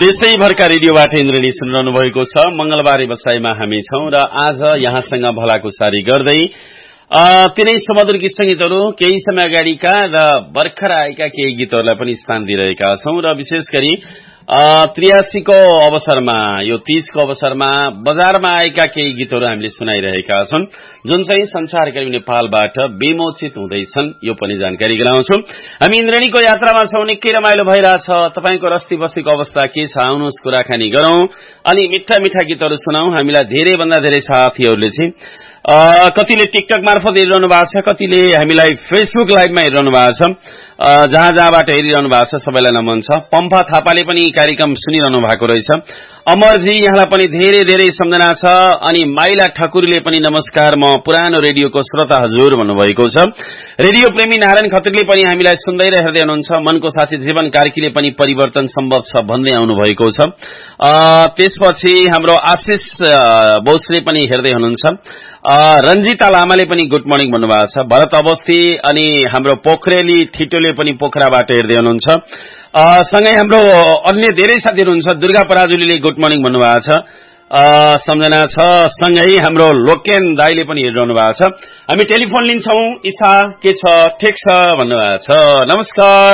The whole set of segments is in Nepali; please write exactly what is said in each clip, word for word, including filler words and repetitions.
देशैभरका रेडियोबाट इन्द्रणी सुनिरहनु भएको छ। मंगलबारे बसाईमा हामी छौं र आज यहाँसँग भलाकुसारी गर्दै तिनै सुमधुर गीत संगीतहरू केही समय अगाडिका र भर्खर आएका केही गीतहरूलाई पनि स्थान दिइरहेका छौं र विशेष गरी त्रियासीको अवसरमा यो तीजको अवसरमा बजारमा आएका केही गीतहरू हामीले सुनाइरहेका छौं जुन चाहिँ संसारकर्मी नेपालबाट विमोचित हुँदैछन् यो पनि जानकारी गराउँछौं। हामी इन्द्रणीको यात्रामा छौं, निकै रमाइलो भइरहेछ। तपाईको रस्ती बस्तीको अवस्था के छ, आउनुहोस् कुराकानी गरौं अनि मिठा मिठा गीतहरू सुनाऊ। हामीलाई धेरै भन्दा धेरै साथीहरूले चाहिँ कतिले टिकटक मार्फत हेरिरहनु भएको छ, कतिले हामीलाई फेसबुक लाइभमा हेरिरहनु भएको छ। जहाँ जहाँबाट हेरिरहनु भएको छ सबैलाई नमन छ। पम्फा थापाले पनि कार्यक्रम सुनिरहनु भएको रहेछ। अमरजी यहाँलाई पनि धेरै धेरै सम्झना छ। अनि माइला ठकुरीले पनि नमस्कार, म पुरानो रेडियोको श्रोता हजुर भन्नुभएको छ। रेडियो प्रेमी नारायण खत्रीले पनि हामीलाई सुन्दै र हेर्दै हुनुहुन्छ। मनको साथी जीवन कार्कीले पनि परिवर्तन सम्भव छ भन्दै आउनु भएको छ। त्यसपछि हाम्रो आशिष बोसले पनि हेर्दै हुनुहुन्छ। रंजिता लामाले पनि गुड मर्निङ भन्नुभएको छ। भरत अवस्थी अनि हाम्रो पोखरेली ठिटोले पनि पोखराबाट हेर्दै हुनुहुन्छ। सँगै हाम्रो अन्य धेरै साथीहरू हुनुहुन्छ। दुर्गा पराजुलीले गुड मर्निङ भन्नुभएको छ, सम्झना छ। सँगै हाम्रो लोकेन दाईले पनि हेरिरहनु भएको छ। हामी टेलिफोन लिन्छौं। ईशा के छ, ठिक छ भन्नुभएको छ। नमस्कार।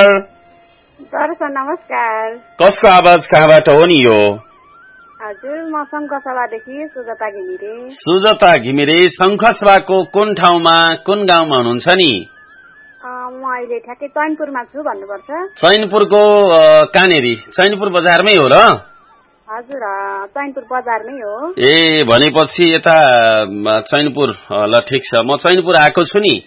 नमस्कार। कसको आवाज कहाँबाट हो नि यो? हजुर, म शङ्खसभादेखि सुजता घिमिरे। सुजता घिमिरे, शङ्खसभाको कुन ठाउँमा कुन गाउँमा हुनुहुन्छ नि? म अहिले ठ्याक्कै चैनपुरमा छु भन्नुपर्छ। चैनपुरको कहाँनेरि? चैनपुर बजारमै हो र? हजुर, चैनपुर बजारमै हो। ए भनेपछि यता चैनपुर। ल ठिक छ, म चैनपुर आएको छु नि।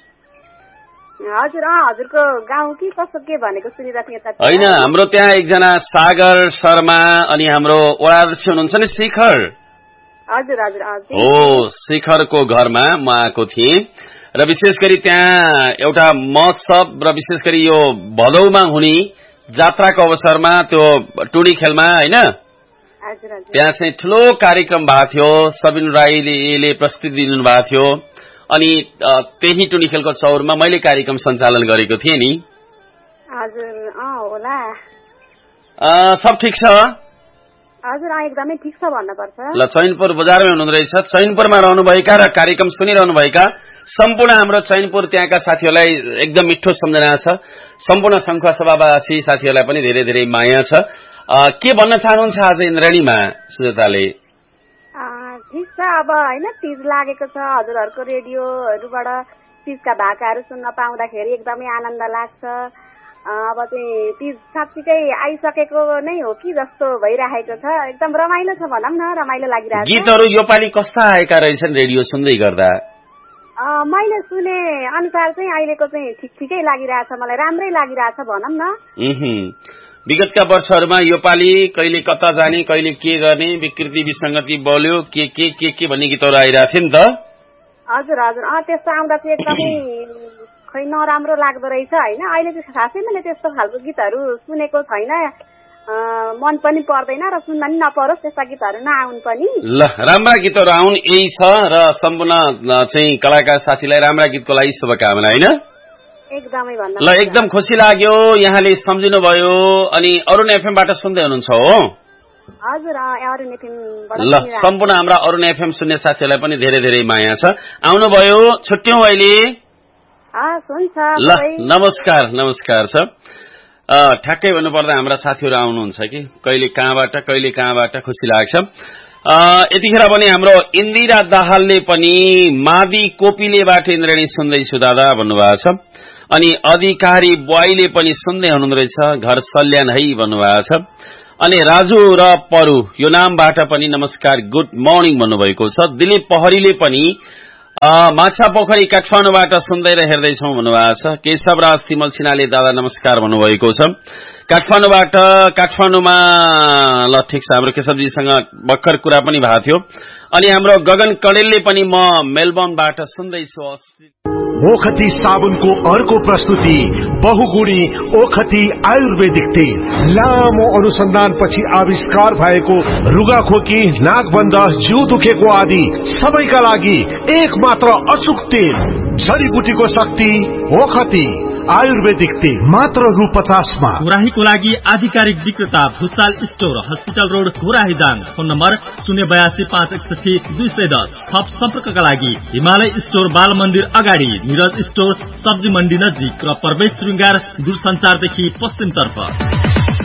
हजुर, हजुरको गाउँ कि कसो के भनेको सुनिरहेको थिएँ। होइन, हाम्रो त्यहाँ एकजना सागर शर्मा अनि हाम्रो वडाध्यक्ष हुनुहुन्छ नि शिखर। हजुर हजुर हो, शिखरको घरमा म आएको थिएँ र विशेष गरी त्यहाँ एउटा महोत्सव र विशेष गरी यो भदौमा हुने जात्राको अवसरमा त्यो टुडी खेलमा होइन त्यहाँ चाहिँ ठुलो कार्यक्रम भएको थियो। सबिन राईले प्रस्तुति दिनु भएको थियो अनि त्यही टुडी खेलको चौरमा मैले कार्यक्रम सञ्चालन गरेको थिएँ नि। हजुर, अँ होला। सब ठिक छ? हजुर, एकदमै ठिक छ भन्नुपर्छ। ल, चैनपुर बजारमै हुनुहुँदो रहेछ। चैनपुरमा रहनुभएका र कार्यक्रम सुनिरहनुभएका सम्पूर्ण हाम्रो चैनपुर त्यहाँका साथीहरूलाई एकदम मिठो सम्झना छ। सम्पूर्ण शङ्खसभावासी साथीहरूलाई पनि धेरै धेरै माया छ। के भन्न चाहनुहुन्छ आज इन्द्रणीमा सुजताले? ठिक छ, अब होइन तीज लागेको छ। हजुरहरूको रेडियोहरूबाट तीजका भाकाहरू सुन्न पाउँदाखेरि एकदमै आनन्द लाग्छ। अब चाहिँ तीज साँच्चीकै आइसकेको नै हो कि जस्तो भइरहेको छ। एकदम रमाइलो छ भनौँ न, रमाइलो लागिरहेको छ। गीतहरू योपालि कस्ता आएका रहेछन् रेडियो सुन्दै गर्दा? मैले सुने अनुसार चाहिँ अहिलेको चाहिँ ठिक ठिकै लागिरहेछ, मलाई राम्रै लागिरहेछ भनौँ न। विगतका वर्षहरूमा योपालि कहिले कता जाने, कहिले के गर्ने, विकृति विसंगति बोल्यो के के के के भन्ने गीतहरू आइरहेको थियो नि त। हजुर हजुर, अँ त्यस्तो आउँदा चाहिँ एकदमै खै नराम्रो लाग्दो रहेछ होइन। अहिले चाहिँ खासै मैले त्यस्तो खालको गीतहरू सुनेको छैन, मन पनि पर्दैन र सुन्न नि नपरोस् त्यस्ता गीतहरू नआउन् पनि। ल, राम्रा गीतहरू आउन् यही छ र सम्पूर्ण चाहिँ कलाकार साथीलाई राम्रा गीतको लागि शुभकामना होइन। एकदमै भन्नु। ल, एकदम खुसी लाग्यो यहाँले सम्झिनु भयो। अनि अरुण एफएमबाट सुन्दै हुनुहुन्छ हो? हजुर, अरुण एफएम। ल, सम्पूर्ण हाम्रा अरुण एफएम सुन्ने साथीहरूलाई पनि धेरै धेरै माया छ। आउनुभयो, छुट्यौं अहिले। ल, नमस्कार नमस्कार छ। ठ्याक्कै भन्नुपर्दा हाम्रा साथीहरू आउनुहुन्छ कि कहिले कहाँबाट कहिले कहाँबाट, खुसी लाग्छ। यतिखेर पनि हाम्रो इन्दिरा दाहालले पनि मादी कोपिलेबाट इन्द्रणी सुन्दैछु दादा भन्नुभएको छ। अनि अधिकारी बुवाईले पनि सुन्दै हुनुहुँदो रहेछ, घर सल्यान है भन्नुभएको छ। अनि राजु र परु यो नामबाट पनि नमस्कार गुड मर्निङ भन्नुभएको छ। दिलीप पहरीले पनि माछा पोखरी काठमाडौँबाट सुन्दै र हेर्दैछौँ भन्नुभएको छ। केशवराज तिमल सिन्हाले दादा नमस्कार भन्नुभएको छ काठमाडौँबाट। काठमाडौँमा ल ठिक छ, हाम्रो केशवजीसँग भर्खर कुरा पनि भएको थियो। अनि हाम्रो गगन कडेलले पनि म मेलबर्नबाट सुन्दैछु। ओखती साबुनको अर्को प्रस्तुति बहुगुणी ओखती आयुर्वेदिक तेल। लामो अनुसन्धानपछि आविष्कार भएको रुगाखोकी, नाकबन्द, जिउ दुखेको आदि सबैका लागि एक मात्र अचूक तेल। जडीबुटीको शक्ति ओखती आयुर्वेदिक तेल मात्र रु पचासमा। घोराहीको लागि आधिकारिक विक्रेता Bhusal store, hospital road, Ghorahi Dang. Phone number शून्य बयासी पाँच एकसठी दुई सय दस। थप सम्पर्कका लागि हिमालय स्टोर, बाल मन्दिर अगाडि, निरज स्टोर, सब्जी मण्डी नजिक र प्रवेश श्रृंगार दूरसञ्चारदेखि पश्चिम तर्फ।